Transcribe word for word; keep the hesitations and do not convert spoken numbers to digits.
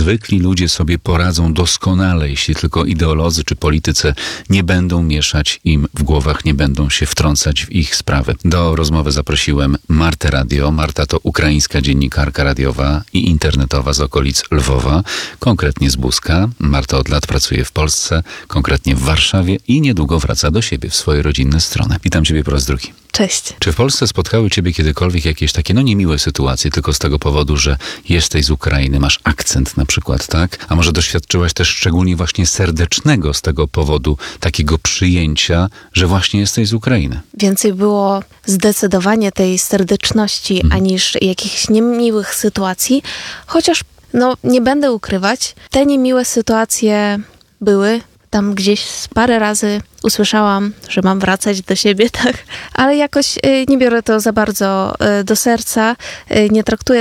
zwykli ludzie sobie poradzą doskonale, jeśli tylko ideolodzy czy politycy nie będą mieszać im w głowach, nie będą się wtrącać w ich sprawy. Do rozmowy zaprosiłem Martę Radio. Marta to ukraińska dziennikarka radiowa i internetowa z okolic Lwowa, konkretnie z Buska. Marta od lat pracuje w Polsce, konkretnie w Warszawie i niedługo wraca do siebie, w swoje rodzinne strony. Witam Ciebie po raz drugi. Cześć. Czy w Polsce spotkały Ciebie kiedykolwiek jakieś takie, no niemiłe sytuacje, tylko z tego powodu, że jesteś z Ukrainy, masz akcent na przykład, tak? A może doświadczyłaś też szczególnie właśnie serdecznego z tego powodu takiego przyjęcia, że właśnie jesteś z Ukrainy? Więcej było zdecydowanie tej serdeczności, Mhm. aniż jakichś niemiłych sytuacji, chociaż no nie będę ukrywać, te niemiłe sytuacje były. Tam gdzieś parę razy usłyszałam, że mam wracać do siebie, tak? Ale jakoś y, nie biorę to za bardzo y, do serca. Y, nie traktuję